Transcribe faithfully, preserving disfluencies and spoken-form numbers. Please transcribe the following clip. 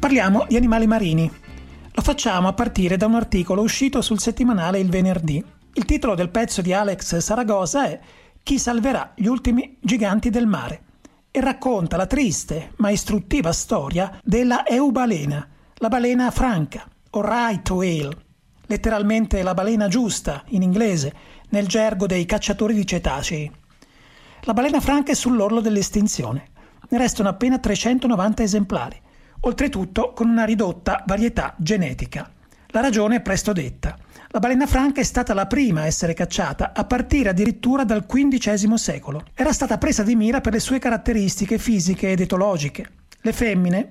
Parliamo di animali marini. Lo facciamo a partire da un articolo uscito sul settimanale Il Venerdì. Il titolo del pezzo di Alex Saragosa è Chi salverà gli ultimi giganti del mare e racconta la triste ma istruttiva storia della eubalena, la balena franca o right whale, letteralmente la balena giusta in inglese, nel gergo dei cacciatori di cetacei. La balena franca è sull'orlo dell'estinzione. Ne restano appena trecentonovanta esemplari, oltretutto con una ridotta varietà genetica. La ragione è presto detta. La balena franca è stata la prima a essere cacciata a partire addirittura dal quindicesimo secolo. Era stata presa di mira per le sue caratteristiche fisiche ed etologiche. Le femmine,